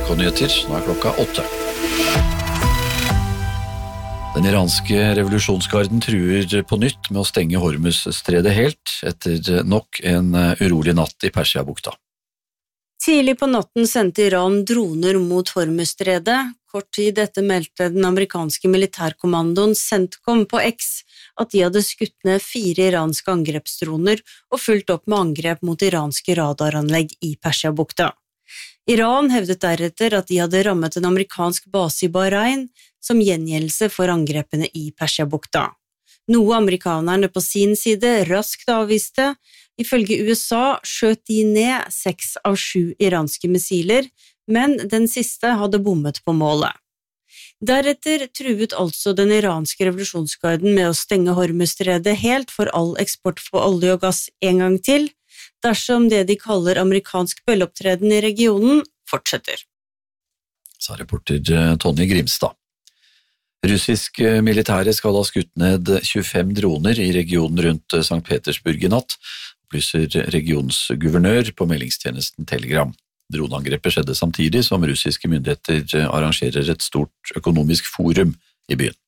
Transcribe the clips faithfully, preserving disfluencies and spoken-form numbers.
N R K-nyheter, nå er klokka åtte. Den iranske revolusjonsgarden truer på nytt med å stenge Hormuz-stredet helt etter nok en urolig natt i Persiabukta. Tidlig på natten sendte Iran droner mot Hormuz-stredet. Kort tid etter meldte den amerikanske militærkommandoen CENTCOM på X at de hadde skutt ned fire iranske angrepsdroner og fulgt opp med angrep mot iranske radaranlegg i Persiabukta. Iran hevdet deretter at de hadde rammet en amerikansk base i Bahrain som gjengjeldelse for angrepene i Persiabukta. Noe amerikanerne på sin side raskt avviste. Ifølge U S A skjøt de ned seks av sju iranske missiler, men den siste hadde bommet på målet. Deretter truet altså den iranske revolusjonsgarden med å stenge Hormuz-stredet helt for all eksport for olje og gass en gang til, dersom det de kaller amerikansk bølleopptreden i regionen fortsetter. Sa reporter Tonje Grimstad. Russisk militære skal ha skutt ned tjuefem droner i regionen rundt Sankt Petersburg i natt, opplyser regionsguvernør på meldingstjenesten Telegram. Droneangrepet skjedde samtidig som russiske myndigheter arrangerer et stort økonomisk forum i byen.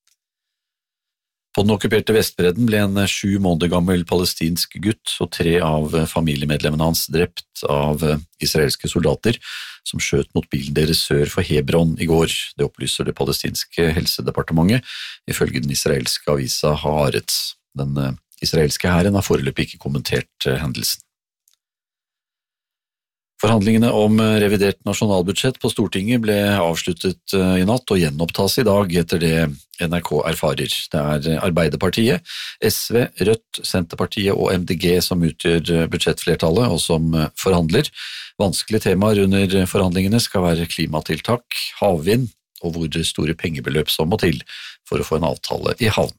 På den okkuperte Vestbredden ble en sju måneder gammel palestinsk gutt og tre av familiemedlemmene hans drept av israelske soldater som skjøt mot bilen deres sør for Hebron i går. Det opplyser det palestinske helsedepartementet, ifølge den israelske avisa Haaretz. Den israelske hæren har foreløpig ikke kommentert hendelsen. Forhandlingene om revidert nasjonalbudsjett på Stortinget ble avsluttet i natt og gjenopptas i dag etter det N R K erfarer. Det er Arbeiderpartiet, S V, Rødt, Senterpartiet og M D G som utgjør budsjettflertallet og som forhandler. Vanskelige temaer under forhandlingene skal være klimatiltak, havvind og hvor store pengebeløp som må til for å få en avtale i havn.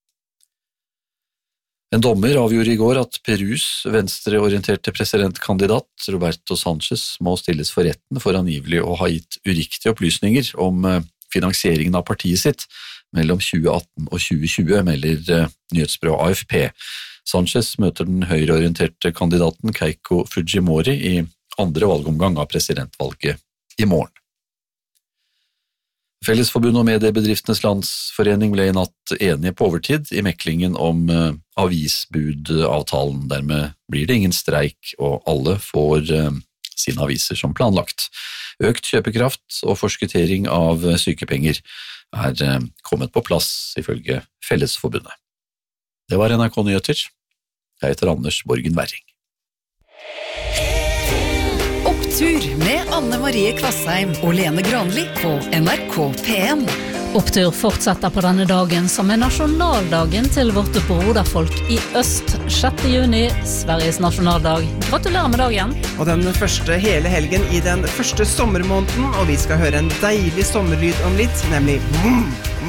En dommer avgjorde i går at Perus venstreorienterte presidentkandidat Roberto Sanchez må stilles for retten for angivelig å ha gitt uriktige opplysninger om finansieringen av partiet sitt mellom tjue atten og tjue tjue, melder nyhetsbyrået A F P. Sanchez møter den høyreorienterte kandidaten Keiko Fujimori i andre valgomgang av presidentvalget i morgen. Fellesforbundet og Mediebedriftenes Landsforening ble i natt enige på overtid i meklingen om avisbudavtalen. Dermed blir det ingen streik, og alle får sine aviser som planlagt. Økt kjøpekraft og forskuttering av sykepenger er kommet på plass, ifølge Fellesforbundet. Det var N R K-nyheter. Jeg heter Anders Borgen Werring. Opptur med Anne Marie Kvassheim og Lene Granli på N R K P en. Opptur fortsetter på denne dagen som er nasjonaldagen til vårt broderfolk i øst. sjette juni, Sveriges nasjonaldag. Gratulerer med dagen. Og den første hele helgen i den første sommermåneden, og vi skal høre en deilig sommerlyd om litt, nemlig mm,